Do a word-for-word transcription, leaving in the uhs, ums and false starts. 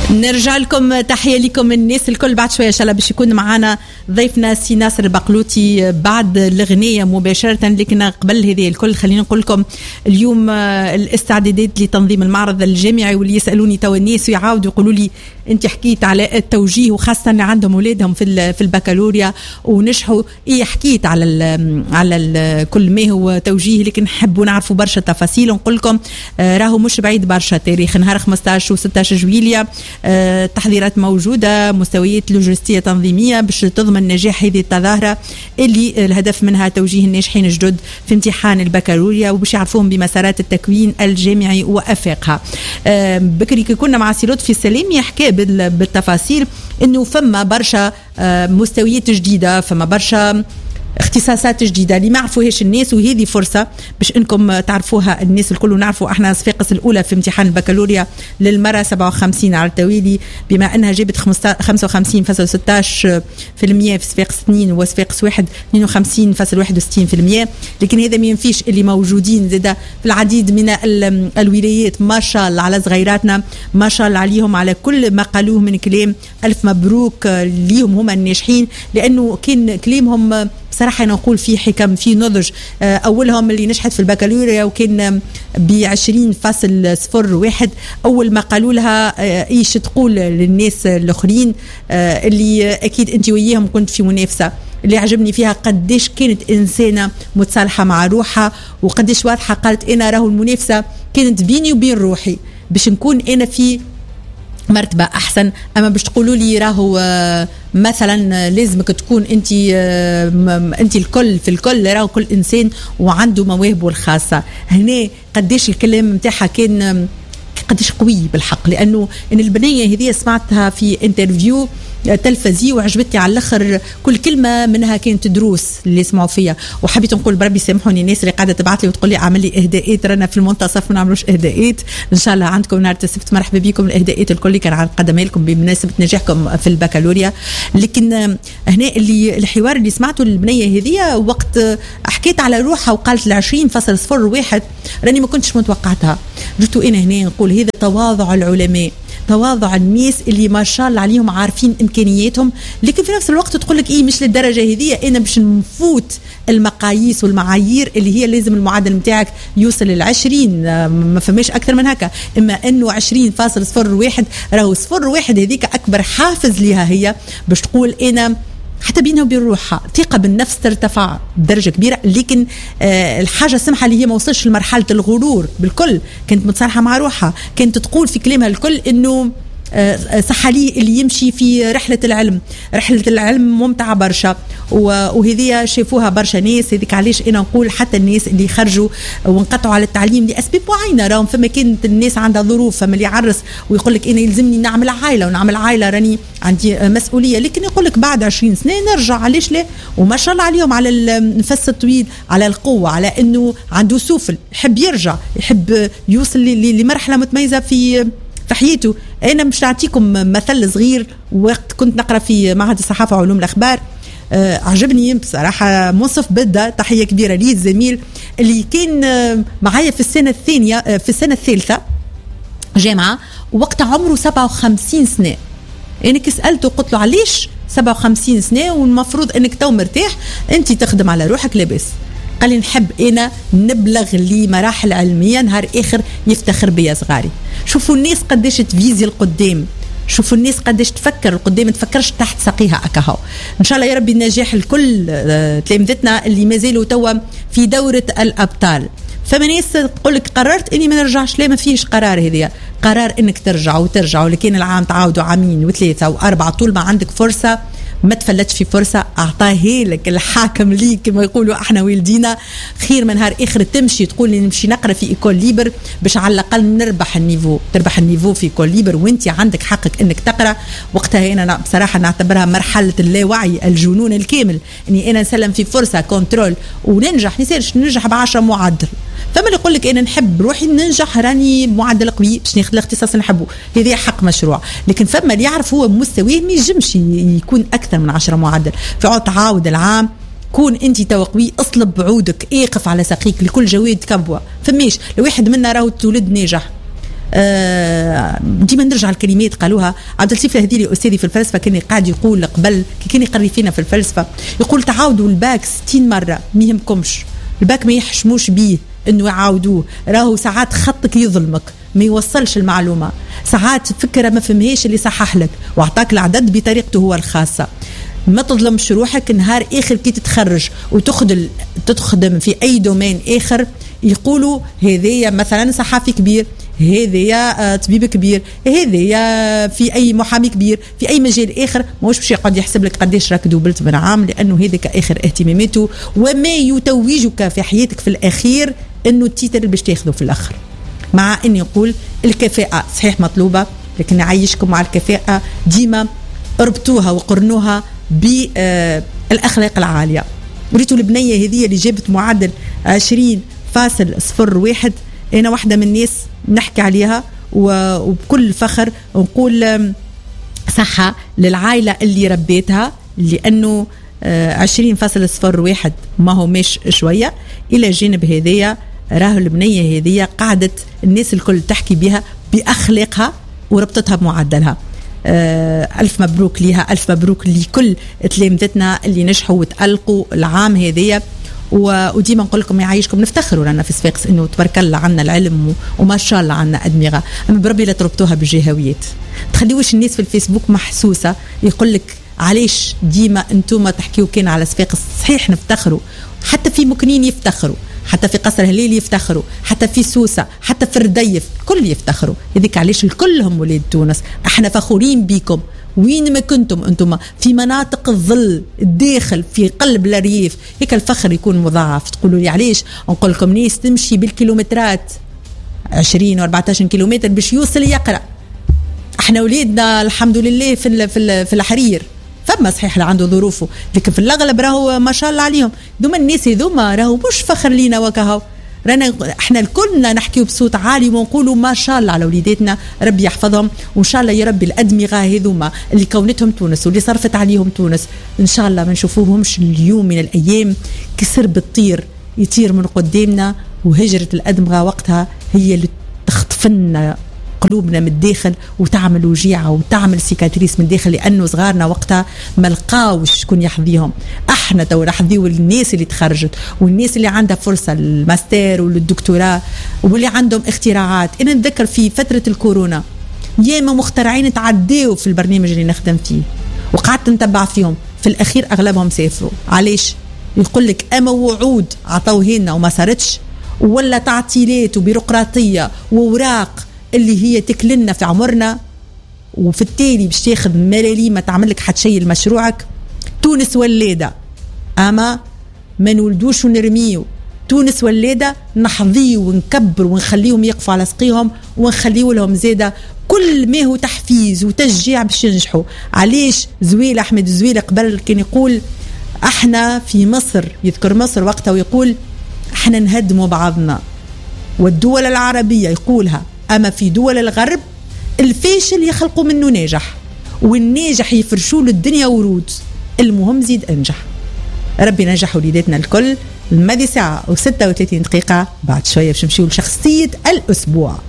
نرجع لكم، تحية لكم الناس الكل. بعد شوية إن شاء الله باش يكون معنا ضيفنا سي ناصر البقلوطي بعد الغنية مباشرة. لكن قبل هذه الكل خلينا نقول لكم اليوم الاستعدادات لتنظيم المعرض الجامعي، واللي يسألوني تو الناس ويعاودوا يقولوا لي أنت حكيت على التوجيه وخاصة أن عندهم أولادهم في في البكالوريا ونجحوا. إيه حكيت على ال على ال كل ما هو توجيه، لكن نحبوا نعرفوا برشا تفاصيل. ونقول لكم راهو مش بعيد برشا تاريخ نهار خمسطاش و ستطاش جويلية. التحضيرات موجودة، مستويات لوجستية تنظيمية باش تضمن نجاح هذه التظاهرة اللي الهدف منها توجيه الناجحين الجدد في امتحان البكالوريا وباش يعرفوهم بمسارات التكوين الجامعي وأفاقها. بكري كنا مع سي لطفي السلام يحكي بالتفاصيل انه فما برشا مستويات جديدة، فما برشا اختصاصات جديدة اللي ما عرفوهاش الناس، وهذه فرصة باش انكم تعرفوها الناس الكل. ونعرفوا احنا صفاقس الاولى في امتحان البكالوريا للمرة سبعة وخمسين على التوالي، بما انها جابت خمسة وخمسين فاصلة ستطاش بالمية في صفاقس اثنين وصفاقس واحد اثنين وخمسين فاصلة واحد وستين بالمية. لكن هذا ما ينفيش اللي موجودين زادا في العديد من الولايات. ما شاء الله على صغيراتنا، ما شاء الله عليهم على كل ما قالوه من كلام. الف مبروك ليهم هما الناجحين، لانه كان كلامهم صراحة نقول في حكم، في نضج. أولهم اللي نجحت في البكالوريا وكان بعشرين فاصل صفر واحد، أول ما قالوا لها إيش تقول للناس الآخرين اللي أكيد أنت وياهم كنت في منافسة. اللي عجبني فيها قديش كانت إنسانة متصالحة مع روحها، وقديش واضحة قالت أنا راهو المنافسة كانت بيني وبين روحي باش نكون أنا في مرتبة أحسن. أما باش تقولوا لي راهو مثلا لازمك تكون أنت أنت الكل في الكل، راهو كل إنسان وعنده مواهبه الخاصة. هنا قديش الكلام متاعها كان قديش قوي بالحق، لأنه إن البنية هذه سمعتها في انترفيو تلفزي وعجبتني على الاخر، كل كلمه منها كانت دروس اللي سمعوا فيها. وحبيت نقول بربي سامحوني الناس اللي قاعده تبعث لي وتقول لي اعمل لي اهداءات، رانا في المنتصف ما نعملوش اهداءات. ان شاء الله عندكم نهار السبت مرحبا بكم. الاهداءات الكل كان على قدمي لكم بمناسبه نجاحكم في البكالوريا. لكن هنا اللي الحوار اللي سمعته البنيه هذه وقت حكيت على روحها وقالت العشرين فاصل صفر واحد، راني ما كنتش متوقعتها. جيتوا انا هنا نقول هذا تواضع العلماء، تواضع الناس اللي ما شاء الله عليهم عارفين امكانياتهم. لكن في نفس الوقت تقول لك ايه مش للدرجه هذه، انا باش نفوت المقاييس والمعايير اللي هي لازم المعدل نتاعك يوصل للعشرين، ما فماش اكثر من هكا. اما انه عشرين فاصل صفر واحد راهو صفر واحد هذيك اكبر حافز لها هي باش تقول انا حتى بينها وبين روحها ثقة بالنفس ترتفع بدرجة كبيرة. لكن آه الحاجة سمحة اللي هي ما وصلش لمرحلة الغرور بالكل، كانت متصالحة مع روحها، كانت تقول في كلامها الكل إنه آه صح لي اللي يمشي في رحلة العلم. رحلة العلم ممتعة برشا، وهذه شافوها برشا ناس. هذيك علاش أنا نقول حتى الناس اللي خرجوا وانقطعوا على التعليم لأسباب معينة، راهم فما كانت الناس عندها ظروف، فما اللي يعرس ويقول لك أنا يلزمني نعمل عائلة ونعمل عائلة راني عندي مسؤولية. لكن يقول لك بعد عشرين سنة نرجع، علاش لا؟ وما شاء الله عليهم على النفس الطويل، على القوة، على أنه عنده سفل، يحب يرجع، يحب يوصل لمرحلة متميزة في في حياته. أنا مش نعطيكم مثل صغير. وقت كنت نقرأ في معهد الصحافة وعلوم الأخبار، أه عجبني بصراحة منصف بدة، تحية كبيرة ليه الزميل اللي كان معايا في السنة الثانية في السنة الثالثة جامعة، وقت عمره سبعة وخمسين سنة. أنا سألته قلت له علاش سبعة وخمسين سنة والمفروض أنك تو مرتاح أنت تخدم على روحك لاباس؟ قال لي نحب أنا نبلغ لي مراحل علمية نهار آخر يفتخر بيا صغاري. شوفوا الناس قديش تفيزي القدام، شوفوا الناس قديش تفكر القدام، ما تفكرش تحت ساقيها أكهو. إن شاء الله يا ربي النجاح الكل تلامذتنا اللي ما زالوا توا في دورة الأبطال. فما ناس تقول لك قررت اني ما نرجعش، لا ما فيش قرار، هذه قرار انك ترجع وترجع. ولكن العام تعاودوا عامين وثلاثه واربعه، طول ما عندك فرصه ما تفلتش في فرصه اعطاها لك الحاكم ليك كما يقولوا احنا والدينا. خير من نهار اخر تمشي تقول لي نمشي نقرا في ايكول ليبر باش على الاقل نربح النيفو، تربح النيفو في ايكول ليبر وانت عندك حقك انك تقرا. وقتها انا بصراحه نعتبرها مرحله اللاوعي، الجنون الكامل، اني انا نسلم في فرصه كنترول وننجح. نسيرش ننجح بعشرة معدل. فما اللي يقول لك انا نحب روحي ننجح راني معدل قوي باش ناخذ الاختصاص اللي نحبه، هذا حق مشروع. لكن فما اللي يعرف هو مستواه ما يجمش يكون اكثر من عشرة معدل. في عود تعاود العام كون انت توقوي، اصلب بعودك، ايقف على ساقيك لكل جواد كبوه. فماش لو واحد منا راهو تولد ناجح آه ديما نرجع الكلمات قالوها عبد اللطيف الهديري أستاذي في الفلسفة كان قاعد يقول قبل كي كان يقري فينا في الفلسفة، يقول تعاودوا الباك ستين مرة ما يهمكمش، الباك ما يحشموش بيه انه يعاودوه، راهو ساعات خطك يظلمك ما يوصلش المعلومة، ساعات فكرة ما فهمهاش اللي صحح لك واعطاك العدد بطريقته هو الخاصة. ما تظلمش روحك، نهار اخر كي تتخرج وتخدم تخدم في اي دومين اخر يقولوا هذايا مثلا صحافي كبير، هذايا طبيب كبير، هذايا في اي محامي كبير في اي مجال اخر، ماهوش باش يقعد يحسب لك قداش راك دوبلت من عام، لانه هذاك اخر اهتماماته، وما يتوجك في حياتك في الاخير انه التيتر باش تاخذه في الاخر. مع اني نقول الكفاءة صحيح مطلوبة، لكن نعيشكم مع الكفاءة ديما اربطوها وقرنوها بالاخلاق العالية. وريتوا البنية هذه اللي جابت معدل عشرين فاصل صفر واحد، انا واحدة من الناس نحكي عليها وبكل فخر ونقول صحة للعائلة اللي ربيتها، لانه عشرين فاصل صفر واحد ما هو مش شوية. الى جانب هذية راه البنية هذه قاعدة الناس الكل تحكي بها بأخلاقها وربطتها بمعدلها. ألف مبروك ليها، ألف مبروك لكل تلامذتنا اللي نجحوا وتألقوا العام هذية. وديما نقول لكم يعيشكم، نفتخروا لنا في صفاقس انه تبارك الله عنا العلم وما شاء الله عنا ادمغه، اما بربي لا تربطوها بالجهويات، تخليوش الناس في الفيسبوك محسوسه يقول لك علاش ديما انتم تحكيوا كان على صفاقس. صحيح نفتخروا، حتى في مكنين يفتخروا، حتى في قصر هليل يفتخروا، حتى في سوسة، حتى في الرديف، كل يفتخروا. هذيك علاش الكل هم ولاد تونس، احنا فخورين بكم وين ما كنتم انتم، في مناطق الظل الداخل في قلب الريف، هيك الفخر يكون مضاعف. تقولوا لي علاش؟ نقول لكم ناس تمشي بالكيلومترات عشرين وأربعتاشر كيلومتر باش يوصل يقرأ. احنا وليدنا الحمد لله في في, في الحرير، فما صحيح اللي عنده ظروفه، لكن في الأغلب راهو ما شاء الله عليهم. دوما الناس هذوما راهو مش فخر لينا وكهو، رانا احنا الكلنا نحكيو بصوت عالي ونقولوا ما شاء الله على وليداتنا، ربي يحفظهم، وان شاء الله يا ربي الأدمغة هذوما اللي كونتهم تونس واللي صرفت عليهم تونس ان شاء الله ما نشوفوهمش اليوم من الأيام كسر بالطير يطير من قدامنا. وهجرة الأدمغة وقتها هي اللي تخطفنا قلوبنا من الداخل وتعمل وجيعة وتعمل سيكاتريس من الداخل، لأنه صغارنا وقتها ما لقاوش شكون يحظيهم. احنا تو نحظيو الناس اللي تخرجت والناس اللي عندها فرصة للماستر وللدكتوراه واللي عندهم اختراعات. انا نتذكر في فترة الكورونا ياما مخترعين تعديوا في البرنامج اللي نخدم فيه وقعدت نتبع فيهم، في الأخير أغلبهم سافروا. علاش؟ يقول لك أما وعود عطوهنا وما صارتش، ولا تعطيلات وبيروقراطية ووراق اللي هي تكلنا في عمرنا، وفي التالي باش تاخذ ملالي ما تعمل لك حتى شيء لمشروعك. تونس ولادة، اما ما نولدوش ونرميو. تونس ولادة نحظيه ونكبر ونخليهم يقفوا على سقيهم ونخليو لهم زيادة كل ما هو تحفيز وتشجيع باش ينجحوا. علاش زويل أحمد زويل قبل كان يقول احنا في مصر، يذكر مصر وقتها ويقول احنا نهدموا بعضنا، والدول العربية يقولها، أما في دول الغرب الفاشل يخلقوا منه ناجح، والناجح يفرشوا له الدنيا ورود، المهم زيد انجح. ربي نجح وليداتنا الكل. الماضي ساعة وستة وثلاثين دقيقة، بعد شوية باش نمشيو لشخصية الأسبوع.